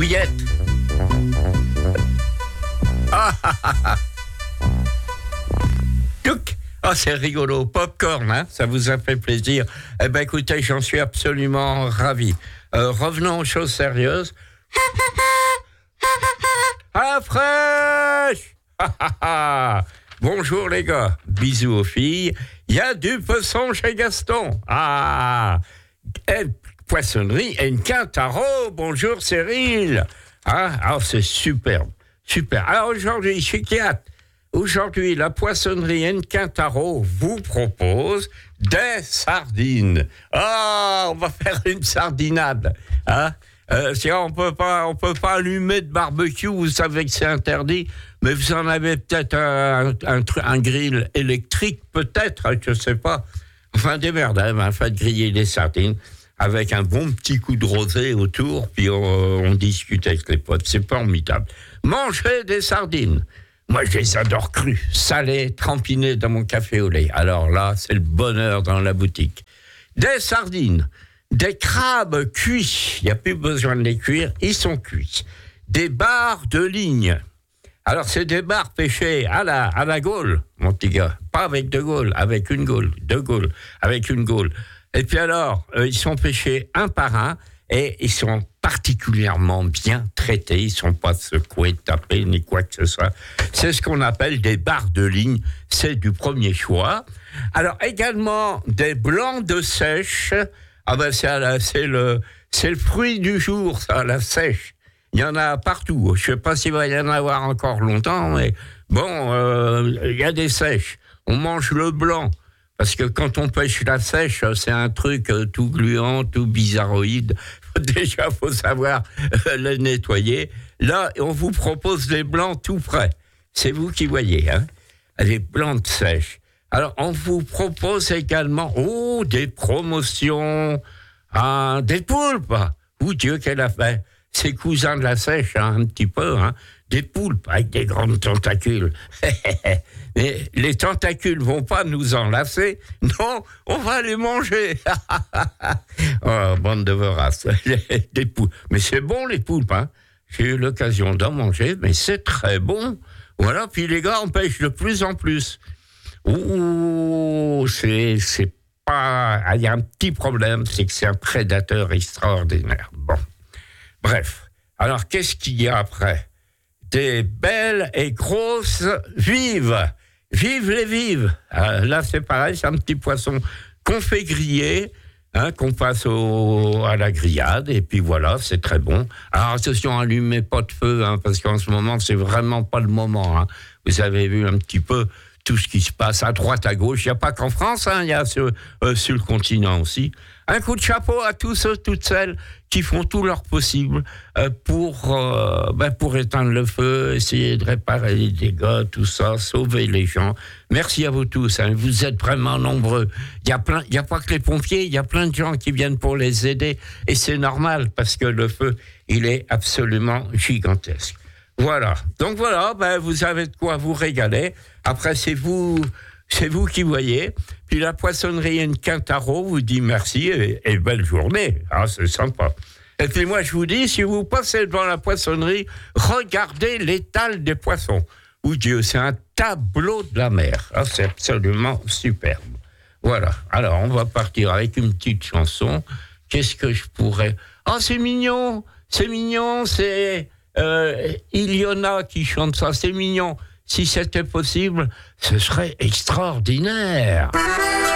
oubliettes. Ah, ah, ah, ah. Ah, c'est rigolo. Popcorn, hein, ça vous a fait plaisir. Eh bien, écoutez, j'en suis absolument ravi. Revenons aux choses sérieuses. À la fraîche. Bonjour les gars. Bisous aux filles. Il y a du poisson chez Gaston. Ah, poissonnerie et une Quintaro. Bonjour Cyril. Ah, c'est superbe. Super. Alors aujourd'hui, Chiquiat. Aujourd'hui, la poissonnerie Quintaro vous propose des sardines. Ah, on va faire une sardinade. Hein? On peut pas allumer de barbecue, vous savez que c'est interdit, mais vous en avez peut-être un grill électrique, peut-être, je sais pas. Enfin, démerdez, faites griller des sardines avec un bon petit coup de rosé autour, puis on discute avec les potes. C'est formidable. Mangez des sardines. Moi, je les adore crues, salées, trempinées dans mon café au lait. Alors là, c'est le bonheur dans la boutique. Des sardines, des crabes cuits. Il n'y a plus besoin de les cuire, ils sont cuits. Des barres de ligne. Alors, c'est des barres pêchées à la gaule, mon petit gars. Pas avec de gaule, avec une gaule. De gaule, avec une gaule. Et puis alors, ils sont pêchés un par un. Et ils sont particulièrement bien traités. Ils ne sont pas secoués, tapés, ni quoi que ce soit. C'est ce qu'on appelle des barres de ligne. C'est du premier choix. Alors, également, des blancs de sèche. Ah ben, c'est le fruit du jour, ça, la sèche. Il y en a partout. Je ne sais pas s'il va y en avoir encore longtemps, mais bon, il y a des sèches. On mange le blanc. Parce que quand on pêche la sèche, c'est un truc tout gluant, tout bizarroïde. Déjà, il faut savoir le nettoyer. Là, on vous propose les blancs tout frais. C'est vous qui voyez, hein, les blancs de sèche. Alors, on vous propose également des promotions, des poulpes. Dieu qu'elle a fait. Ses cousins de la sèche, un petit peu, des poulpes avec des grandes tentacules. Mais les tentacules vont pas nous enlacer. Non, on va les manger. Oh, bande de voraces. Des poulpes. Mais c'est bon, les poulpes. J'ai eu l'occasion d'en manger, mais c'est très bon. Voilà, puis les gars, on pêche de plus en plus. C'est pas... Il y a un petit problème, c'est que c'est un prédateur extraordinaire. Bon. Bref. Alors, qu'est-ce qu'il y a après? Des belles et grosses vives. Vive les vives. Là, c'est pareil, c'est un petit poisson qu'on fait griller, qu'on passe à la grillade, et puis voilà, c'est très bon. Alors, attention, allumez pas de feu, parce qu'en ce moment, c'est vraiment pas le moment. Vous avez vu un petit peu tout ce qui se passe à droite, à gauche. Il n'y a pas qu'en France, il y a sur le continent aussi. Un coup de chapeau à tous ceux, toutes celles qui font tout leur possible pour éteindre le feu, essayer de réparer les dégâts, tout ça, sauver les gens. Merci à vous tous, vous êtes vraiment nombreux. Il y a pas que les pompiers, il y a plein de gens qui viennent pour les aider, et c'est normal parce que le feu, il est absolument gigantesque. Voilà. Donc voilà, vous avez de quoi vous régaler. Après, c'est vous qui voyez. Puis la poissonnerie Quintaro vous dit merci et belle journée. C'est sympa. Et puis moi, je vous dis, si vous passez devant la poissonnerie, regardez l'étal des poissons. Dieu, c'est un tableau de la mer. C'est absolument superbe. Voilà. Alors, on va partir avec une petite chanson. Qu'est-ce que je pourrais... c'est mignon. C'est mignon. C'est Iliona qui chante ça. C'est mignon. Si c'était possible, ce serait extraordinaire.